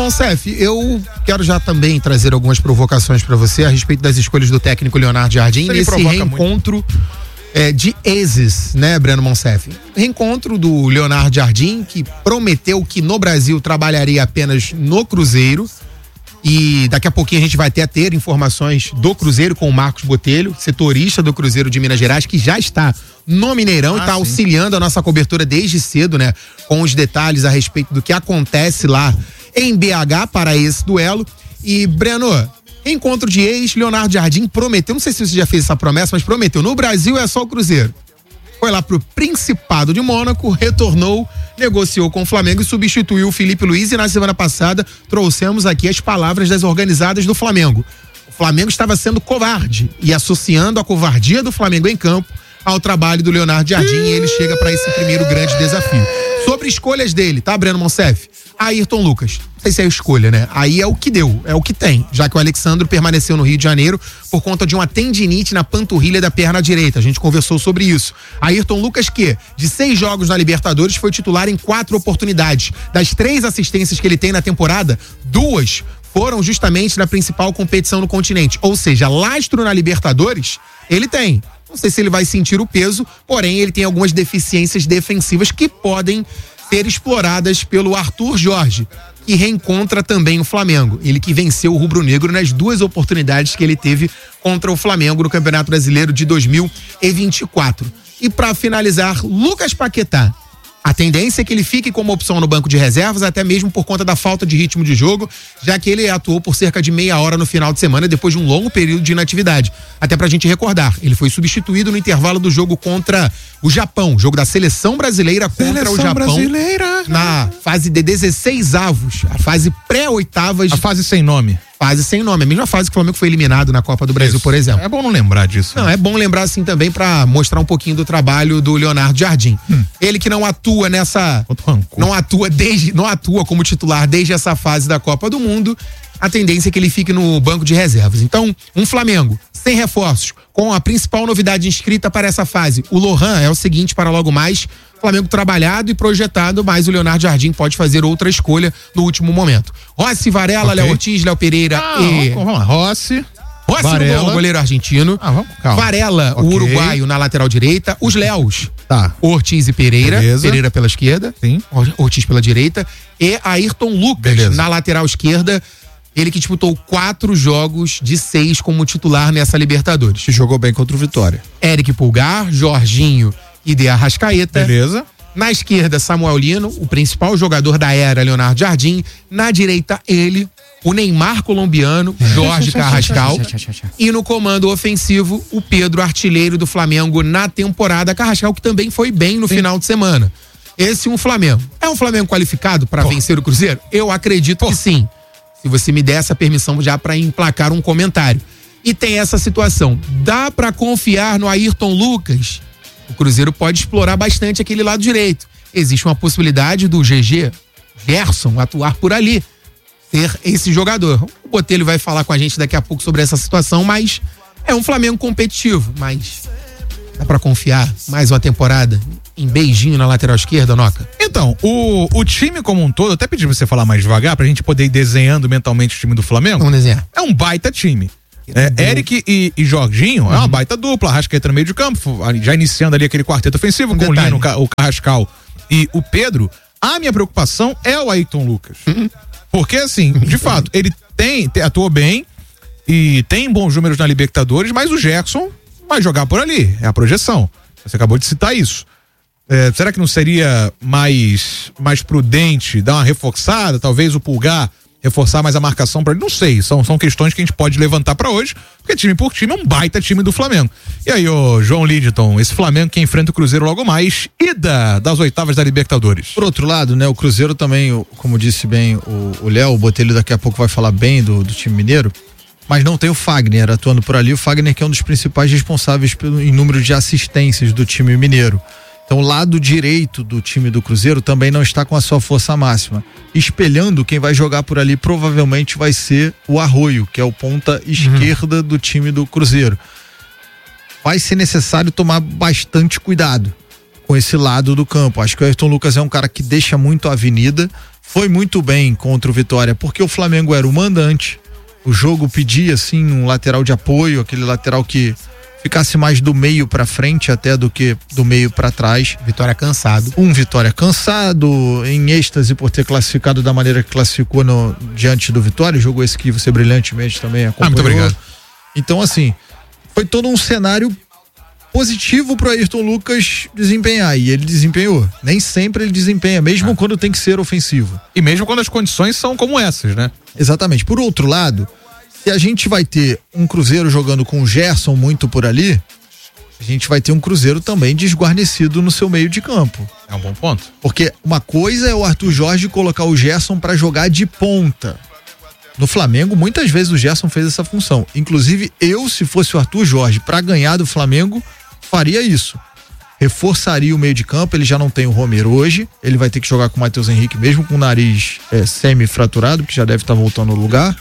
Monsef, eu quero já também trazer algumas provocações para você a respeito das escolhas do técnico Leonardo Jardim nesse reencontro de exes, né, Breno Monsef? Reencontro do Leonardo Jardim, que prometeu que no Brasil trabalharia apenas no Cruzeiro, e daqui a pouquinho a gente vai até ter informações do Cruzeiro com o Marcos Botelho, setorista do Cruzeiro de Minas Gerais, que já está no Mineirão e está auxiliando a nossa cobertura desde cedo, né, com os detalhes a respeito do que acontece lá em BH para esse duelo. E, Breno, encontro de ex, Leonardo Jardim prometeu, não sei se você já fez essa promessa, mas prometeu, no Brasil é só o Cruzeiro. Foi lá pro Principado de Mônaco, retornou, negociou com o Flamengo e substituiu o Felipe Luiz, e na semana passada trouxemos aqui as palavras das organizadas do Flamengo. O Flamengo estava sendo covarde e associando a covardia do Flamengo em campo ao trabalho do Leonardo Jardim, e ele chega para esse primeiro grande desafio. Sobre escolhas dele, tá, Breno Monsef? Ayrton Lucas. Não sei se é a escolha, né? Aí é o que deu, é o que tem, já que o Alexandro permaneceu no Rio de Janeiro por conta de uma tendinite na panturrilha da perna direita. A gente conversou sobre isso. Ayrton Lucas, que de 6 jogos na Libertadores foi titular em 4 oportunidades. Das 3 assistências que ele tem na temporada, 2 foram justamente na principal competição no continente. Ou seja, lastro na Libertadores, ele tem. Não sei se ele vai sentir o peso, porém ele tem algumas deficiências defensivas que podem ser exploradas pelo Arthur Jorge, que reencontra também o Flamengo. Ele que venceu o rubro-negro nas 2 oportunidades que ele teve contra o Flamengo no Campeonato Brasileiro de 2024. E para finalizar, Lucas Paquetá. A tendência é que ele fique como opção no banco de reservas, até mesmo por conta da falta de ritmo de jogo, já que ele atuou por cerca de meia hora no final de semana, depois de um longo período de inatividade. Até pra gente recordar, ele foi substituído no intervalo do jogo contra o Japão, jogo da seleção brasileira contra o Japão, na fase de 16avos, a fase pré-oitavas. A fase sem nome. Fase sem nome, a mesma fase que o Flamengo foi eliminado na Copa do Brasil, por exemplo. É bom não lembrar disso. Não, é bom lembrar assim também pra mostrar um pouquinho do trabalho do Leonardo Jardim. Ele que não atua não atua como titular desde essa fase da Copa do Mundo, a tendência é que ele fique no banco de reservas. Então, um Flamengo sem reforços, com a principal novidade inscrita para essa fase, o Lohan, é o seguinte para logo mais, Flamengo trabalhado e projetado, mas o Leonardo Jardim pode fazer outra escolha no último momento. Rossi, Varela, Léo Ortiz, Léo Pereira Vamos lá, Rossi Varela, o goleiro argentino. Varela, o uruguaio na lateral direita. Os Léos, Ortiz e Pereira. Pereira pela esquerda. Sim. Ortiz pela direita. E Ayrton Lucas na lateral esquerda. Ele que disputou 4 jogos de 6 como titular nessa Libertadores. Que jogou bem contra o Vitória. Eric Pulgar, Jorginho e De Arrascaeta. Beleza. Na esquerda, Samuel Lino, o principal jogador da era, Leonardo Jardim. Na direita, ele, o Neymar colombiano, Jorge Carrascal. E no comando ofensivo, o Pedro, artilheiro do Flamengo na temporada. Carrascal, que também foi bem no final de semana. Esse um Flamengo. É um Flamengo qualificado para vencer o Cruzeiro? Eu acredito que sim. Se você me der essa permissão já para emplacar um comentário. E tem essa situação. Dá para confiar no Ayrton Lucas? O Cruzeiro pode explorar bastante aquele lado direito. Existe uma possibilidade do GG, Gerson, atuar por ali. Ter esse jogador. O Botelho vai falar com a gente daqui a pouco sobre essa situação, mas é um Flamengo competitivo. Mas dá pra confiar mais uma temporada em beijinho na lateral esquerda, Noca? Então, o time como um todo, até pedi pra você falar mais devagar, pra gente poder ir desenhando mentalmente o time do Flamengo. Vamos desenhar. É um baita time. Eric e Jorginho é uma baita dupla, Arrascaeta no meio de campo, já iniciando ali aquele quarteto ofensivo, com o Lino, o Carrascal e o Pedro. A minha preocupação é o Ayrton Lucas. Porque assim, de fato, ele atuou bem e tem bons números na Libertadores, mas o Gerson vai jogar por ali, é a projeção. Você acabou de citar isso. Será que não seria mais prudente dar uma reforçada, talvez o Pulgar reforçar mais a marcação para ele? Não sei, são questões que a gente pode levantar para hoje, porque time por time é um baita time do Flamengo. E aí, João Lidton, esse Flamengo que enfrenta o Cruzeiro logo mais, ida das oitavas da Libertadores. Por outro lado, né, o Cruzeiro também, como disse bem o Léo, o Botelho daqui a pouco vai falar bem do time mineiro, mas não tem o Fagner atuando por ali, o Fagner que é um dos principais responsáveis em número de assistências do time mineiro. Então o lado direito do time do Cruzeiro também não está com a sua força máxima. Espelhando, quem vai jogar por ali provavelmente vai ser o Arroio, que é o ponta esquerda do time do Cruzeiro. Vai ser necessário tomar bastante cuidado com esse lado do campo. Acho que o Ayrton Lucas é um cara que deixa muito a avenida, foi muito bem contra o Vitória, porque o Flamengo era o mandante. O jogo pedia, assim, um lateral de apoio, aquele lateral que ficasse mais do meio pra frente até do que do meio pra trás. Vitória cansado. Vitória cansado, em êxtase por ter classificado da maneira que classificou diante do Vitória, jogo esse que você brilhantemente também acompanhou. Muito obrigado. Então, assim, foi todo um cenário positivo pro Ayrton Lucas desempenhar, e ele desempenhou. Nem sempre ele desempenha, mesmo quando tem que ser ofensivo. E mesmo quando as condições são como essas, né? Exatamente. Por outro lado, se a gente vai ter um Cruzeiro jogando com o Gerson muito por ali, a gente vai ter um Cruzeiro também desguarnecido no seu meio de campo. É um bom ponto. Porque uma coisa é o Arthur Jorge colocar o Gerson pra jogar de ponta. No Flamengo, muitas vezes o Gerson fez essa função. Inclusive, eu, se fosse o Arthur Jorge, pra ganhar do Flamengo, faria isso. Reforçaria o meio de campo. Ele já não tem o Romero hoje, ele vai ter que jogar com o Matheus Henrique, mesmo com o nariz semi-fraturado, que já deve estar voltando ao lugar.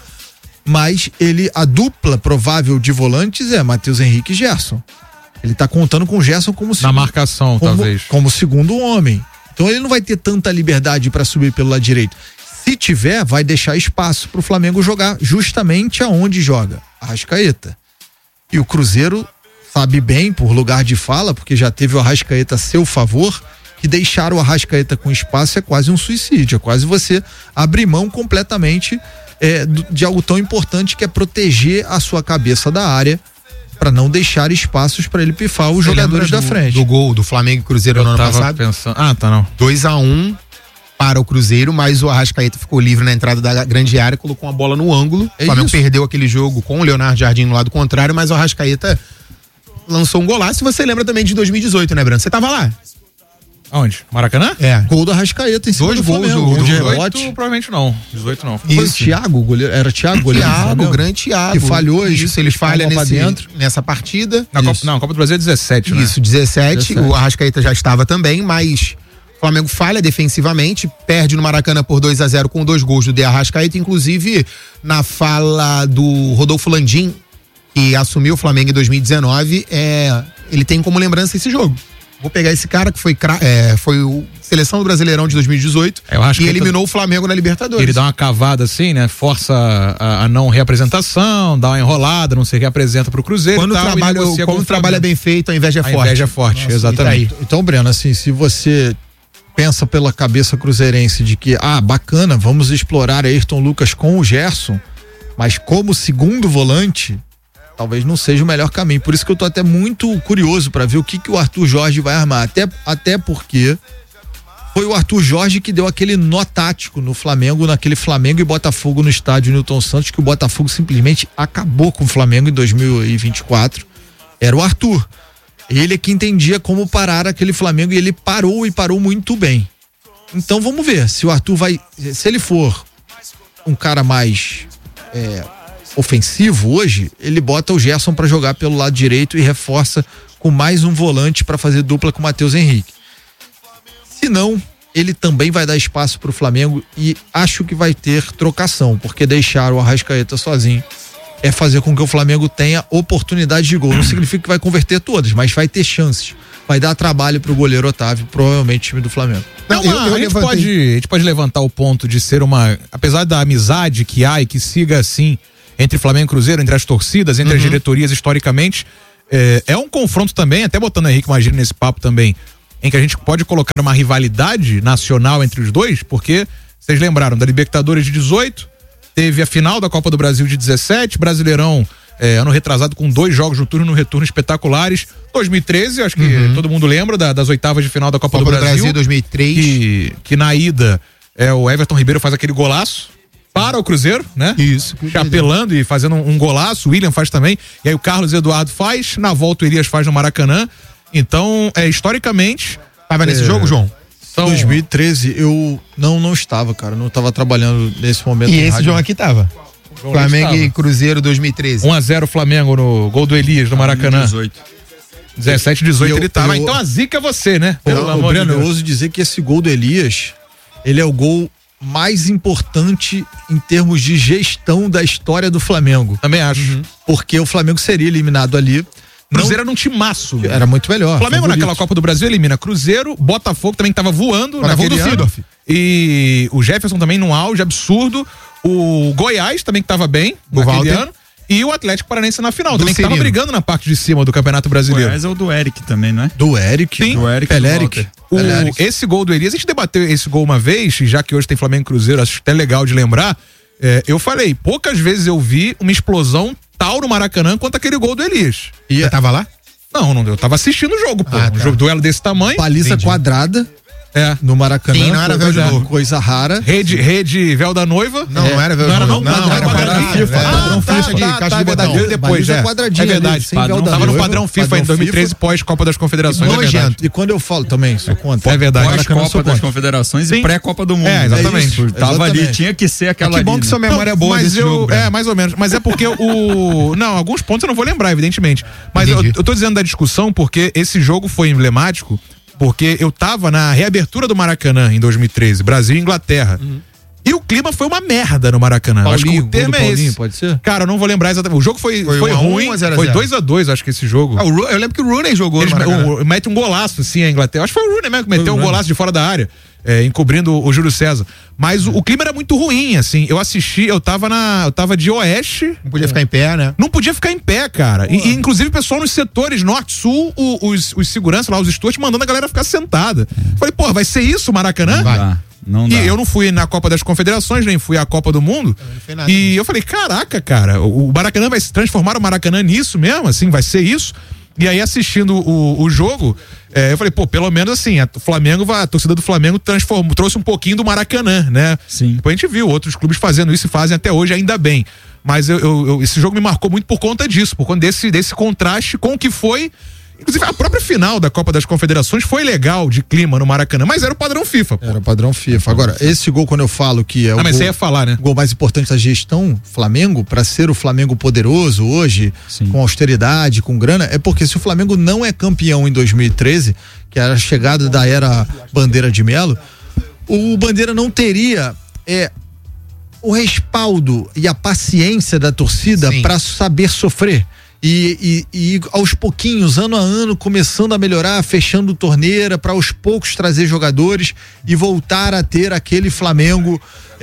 Mas a dupla provável de volantes é Matheus Henrique e Gerson. Ele tá contando com o Gerson como na marcação, talvez. Como segundo homem. Então ele não vai ter tanta liberdade para subir pelo lado direito. Se tiver, vai deixar espaço pro Flamengo jogar justamente aonde joga, Arrascaeta. E o Cruzeiro sabe bem, por lugar de fala, porque já teve o Arrascaeta a seu favor, que deixar o Arrascaeta com espaço é quase um suicídio, é quase você abrir mão completamente de algo tão importante, que é proteger a sua cabeça da área, para não deixar espaços para ele pifar os jogadores da frente. Do gol do Flamengo e Cruzeiro no ano passado? Pensando... não. 2-1 para o Cruzeiro, mas o Arrascaeta ficou livre na entrada da grande área, colocou uma bola no ângulo. O Flamengo perdeu aquele jogo com o Leonardo Jardim no lado contrário, mas o Arrascaeta lançou um golaço. Você lembra também de 2018, né, Brando? Você tava lá? Aonde? Maracanã? Gol do Arrascaeta em cima do Flamengo. Do 18, provavelmente não. 18 não. Foi o Thiago, goleiro? Era Thiago, goleiro? O grande Thiago. Que falhou. Isso, ele falha nessa partida. Copa do Brasil é 17, né? Isso, 17. O Arrascaeta já estava também, mas o Flamengo falha defensivamente, perde no Maracanã por 2-0 com 2 gols do De Arrascaeta. Inclusive, na fala do Rodolfo Landim, que assumiu o Flamengo em 2019, ele tem como lembrança esse jogo. Vou pegar esse cara que foi o seleção do Brasileirão de 2018 e eliminou o Flamengo na Libertadores. Ele dá uma cavada assim, né? Força a não reapresentação, dá uma enrolada, não sei, reapresenta pro Cruzeiro. Quando o trabalho é bem feito, a inveja é forte. A inveja é forte, nossa, exatamente. Então, Breno, assim, se você pensa pela cabeça cruzeirense de que, bacana, vamos explorar Ayrton Lucas com o Gerson, mas como segundo volante, talvez não seja o melhor caminho. Por isso que eu tô até muito curioso para ver o que o Arthur Jorge vai armar. Até porque foi o Arthur Jorge que deu aquele nó tático no Flamengo, naquele Flamengo e Botafogo no estádio Newton Santos, que o Botafogo simplesmente acabou com o Flamengo em 2024. Era o Arthur. Ele é que entendia como parar aquele Flamengo, e ele parou, e parou muito bem. Então vamos ver se o Arthur se ele for um cara mais ofensivo hoje, ele bota o Gerson para jogar pelo lado direito e reforça com mais um volante para fazer dupla com o Matheus Henrique. Se não, ele também vai dar espaço para o Flamengo, e acho que vai ter trocação, porque deixar o Arrascaeta sozinho é fazer com que o Flamengo tenha oportunidade de gol. Não significa que vai converter todas, mas vai ter chances. Vai dar trabalho pro goleiro Otávio, provavelmente time do Flamengo. Não, a gente pode levantar o ponto de ser apesar da amizade que há e que siga assim entre Flamengo e Cruzeiro, entre as torcidas, entre as diretorias historicamente, é um confronto também, até botando o Henrique Magini nesse papo também, em que a gente pode colocar uma rivalidade nacional entre os dois, porque vocês lembraram da Libertadores de 18, teve a final da Copa do Brasil de 17, Brasileirão ano retrasado com 2 jogos no turno e no retorno espetaculares. 2013, acho que todo mundo lembra das oitavas de final da Copa do Brasil 2003. Que na ida o Everton Ribeiro faz aquele golaço para o Cruzeiro, né? Isso. Chapelando e fazendo um golaço, o William faz também, e aí o Carlos Eduardo faz, na volta o Elias faz no Maracanã. Então, historicamente... Tava nesse jogo, João? 2013 eu não estava, cara, não estava trabalhando nesse momento. E esse João aqui tava. Flamengo e Cruzeiro 2013. 1-0 Flamengo no gol do Elias no Maracanã. 17, 18 ele tava. Então a zica é você, né? Breno, eu ouso dizer que esse gol do Elias, ele é o gol mais importante em termos de gestão da história do Flamengo. Também acho. Porque o Flamengo seria eliminado ali. Cruzeiro era um timaço. Era muito melhor. Flamengo naquela Copa do Brasil elimina Cruzeiro, Botafogo também tava voando naquele ano. E o Jefferson também num auge absurdo. O Goiás também que tava bem naquele ano. E o Atlético Paranaense na final, também que tava brigando na parte de cima do Campeonato Brasileiro. O Goiás é o do Eric também, não é? Do Eric. Sim. Do Eric. Esse gol do Elias, a gente debateu esse gol uma vez, já que hoje tem Flamengo e Cruzeiro, acho até legal de lembrar. Eu falei, poucas vezes eu vi uma explosão tal no Maracanã quanto aquele gol do Elias. E você tava lá? Não, eu tava assistindo o jogo, pô. Um jogo, duelo desse tamanho. Baliza quadrada. No Maracanã. Sim, não era véu de novo. Coisa rara. Rede véu da noiva. Não era véu de novo. Não, era padrão FIFA. Padrão FIFA. Caixa de botão. Depois, quadradinha. É verdade. Tava no padrão FIFA em 2013, pós-Copa das Confederações. Nojento. E quando eu falo também, isso conta. É verdade. Pós-Copa das Confederações e pré-Copa do Mundo. Exatamente. Tava ali, tinha que ser aquela. Que bom que sua memória é boa desse jogo. Mais ou menos. Mas é porque Não, alguns pontos eu não vou lembrar, evidentemente. Mas eu tô dizendo da discussão porque esse jogo foi emblemático. Porque eu tava na reabertura do Maracanã em 2013, Brasil e Inglaterra. E o clima foi uma merda no Maracanã. Paulinho, acho que o termo é esse. Pode ser? Cara, eu não vou lembrar exatamente. O jogo foi ruim. 1-0. Foi 2-2, acho que esse jogo. Eu lembro que o Rooney jogou no Maracanã. Mete um golaço, assim, a Inglaterra. Acho que foi o Rooney mesmo que meteu um golaço de fora da área. Encobrindo o Júlio César. Mas o clima era muito ruim, assim. Eu assisti, eu tava de oeste. Não podia ficar em pé, né? Não podia ficar em pé, cara. E inclusive o pessoal nos setores norte-sul, os seguranças lá, os stewards, mandando a galera ficar sentada. Falei, pô, vai ser isso o Maracanã? Não dá. E eu não fui na Copa das Confederações, nem fui à Copa do Mundo. E eu falei, caraca, cara, o Maracanã vai se transformar o Maracanã nisso mesmo, assim, vai ser isso. E aí, assistindo o jogo, eu falei, pô, pelo menos assim, a torcida do Flamengo trouxe um pouquinho do Maracanã, né? Sim. Depois a gente viu outros clubes fazendo isso e fazem até hoje, ainda bem. Mas esse jogo me marcou muito por conta disso, por conta desse contraste com o que foi. Inclusive, a própria final da Copa das Confederações foi legal de clima no Maracanã, mas era o padrão FIFA. Pô. Era o padrão FIFA. Agora, esse gol, quando eu falo que é o mas você ia falar, né? Gol mais importante da gestão Flamengo, para ser o Flamengo poderoso hoje, com austeridade, com grana, é porque se o Flamengo não é campeão em 2013, que era a chegada da era Bandeira de Melo, o Bandeira não teria o respaldo e a paciência da torcida para saber sofrer. E aos pouquinhos, ano a ano, começando a melhorar, fechando torneira para aos poucos trazer jogadores e voltar a ter aquele Flamengo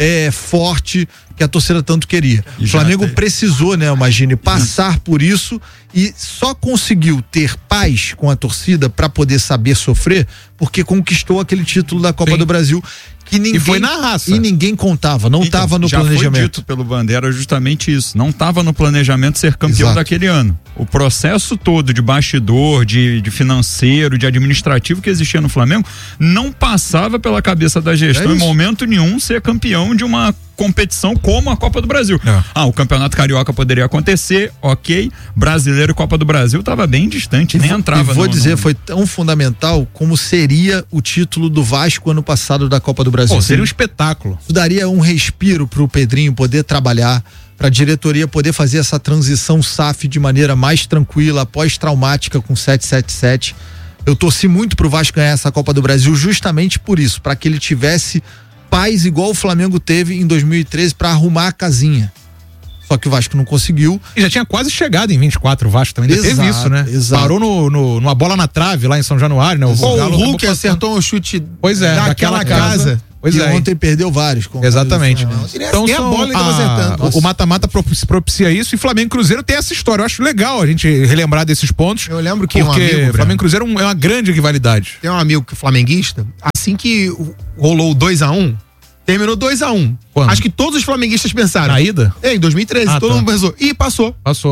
forte que a torcida tanto queria. O Flamengo precisou, né, imagine, passar por isso e só conseguiu ter paz com a torcida para poder saber sofrer porque conquistou aquele título da Copa do Brasil. Que ninguém, e foi na raça. E ninguém contava, não estava no planejamento. Já foi dito pelo Bandeira justamente isso, não estava no planejamento ser campeão daquele ano. O processo todo de bastidor, de financeiro, de administrativo que existia no Flamengo, não passava pela cabeça da gestão em momento nenhum ser campeão de uma competição como a Copa do Brasil. O Campeonato Carioca poderia acontecer, ok, Brasileiro e Copa do Brasil estava bem distante, nem entrava. Vou dizer, foi tão fundamental como seria o título do Vasco ano passado da Copa do Brasil. Pô, seria um espetáculo. Isso daria um respiro pro Pedrinho poder trabalhar, pra diretoria poder fazer essa transição SAF de maneira mais tranquila, pós-traumática com 777. Eu torci muito pro Vasco ganhar essa Copa do Brasil justamente por isso, para que ele tivesse paz igual o Flamengo teve em 2013 para arrumar a casinha. Só que o Vasco não conseguiu. E já tinha quase chegado em 24, o Vasco também teve isso, né? Exato. Parou numa bola na trave lá em São Januário, né? O Hulk acertou um chute daquela casa. E ontem perdeu vários. Exatamente. Então a bola o mata-mata propicia isso e Flamengo e Cruzeiro tem essa história. Eu acho legal a gente relembrar desses pontos. Eu lembro que porque Flamengo e Cruzeiro é uma grande rivalidade. Tem um amigo flamenguista, assim que rolou o 2-1, terminou 2-1. Acho que todos os flamenguistas pensaram. Na ida? Em 2013, todo mundo pensou. E passou.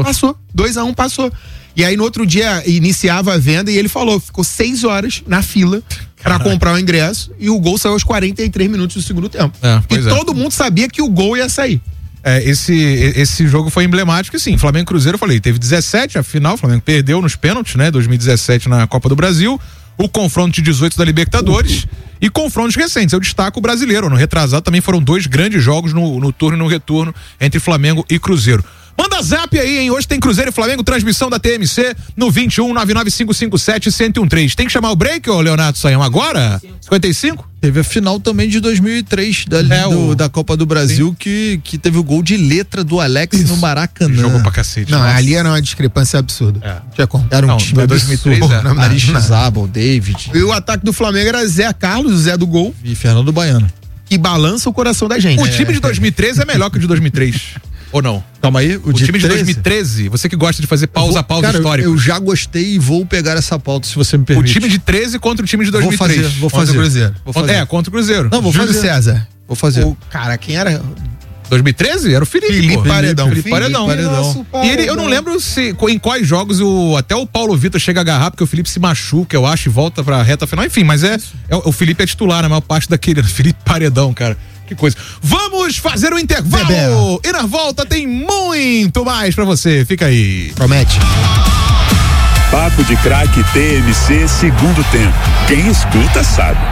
2-1 passou. E aí no outro dia iniciava a venda e ele falou, ficou 6 horas na fila pra comprar o ingresso e o gol saiu aos 43 minutos do segundo tempo. Todo mundo sabia que o gol ia sair. Esse jogo foi emblemático, sim. Flamengo e Cruzeiro, eu falei, teve 17, a final, o Flamengo perdeu nos pênaltis, né? 2017 na Copa do Brasil, o confronto de 18 da Libertadores e confrontos recentes. Eu destaco o brasileiro. No retrasado também foram 2 grandes jogos no turno e no retorno entre Flamengo e Cruzeiro. Manda zap aí, hein? Hoje tem Cruzeiro e Flamengo, transmissão da TMC no 21-99557-1013. Tem que chamar o break, ô Leonardo Saião, agora? 55? Teve a final também de 2003 da Copa do Brasil, que teve o gol de letra do Alex no Maracanã. Jogou pra cacete. Não, ali era uma discrepância absurda. Era um time 2003, Aristizábal, David. E o ataque do Flamengo era Zé Carlos, o Zé do gol. E Fernando Baiano. Que balança o coração da gente. O time de 2013 é melhor que o de 2003. Ou não? Calma aí, o time de 2013, você que gosta de fazer pausa histórica. Eu já gostei e vou pegar essa pauta, se você me permite. O time de 13 contra o time de 2003. Vou fazer. Contra o Cruzeiro. Contra o Cruzeiro. Não, Júlio César. Vou fazer. Cara, quem era? 2013? Era o Felipe Paredão. Felipe Paredão. E ele, eu não lembro em quais jogos até o Paulo Vitor chega a agarrar, porque o Felipe se machuca, eu acho, e volta pra reta final. Enfim, mas o Felipe é titular na maior parte daquele. Felipe Paredão, cara. Que coisa. Vamos fazer o intervalo. Bebê. E na volta tem muito mais pra você. Fica aí. Promete. Papo de Craque TMC, segundo tempo. Quem escuta sabe.